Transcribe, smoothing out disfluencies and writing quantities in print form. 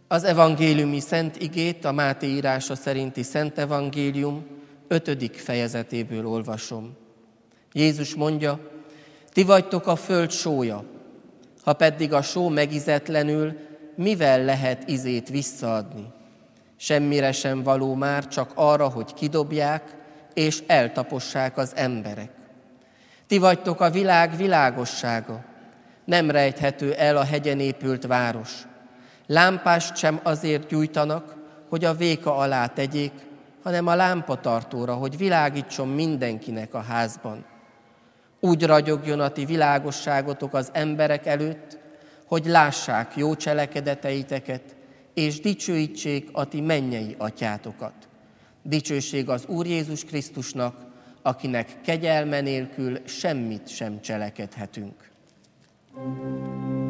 Az evangéliumi szent igét a Máté írása szerinti Szent Evangélium 5. fejezetéből olvasom. Jézus mondja, ti vagytok a föld sója, ha pedig a só megizetlenül, mivel lehet ízét visszaadni? Semmire sem való már, csak arra, hogy kidobják és eltapossák az emberek. Ti vagytok a világ világossága, nem rejthető el a hegyen épült város. Lámpást sem azért gyújtanak, hogy a véka alá tegyék, hanem a lámpatartóra, hogy világítson mindenkinek a házban. Úgy ragyogjon a ti világosságotok az emberek előtt, hogy lássák jó cselekedeteiteket, és dicsőítsék a ti mennyei atyátokat. Dicsőség az Úr Jézus Krisztusnak, akinek kegyelme nélkül semmit sem cselekedhetünk.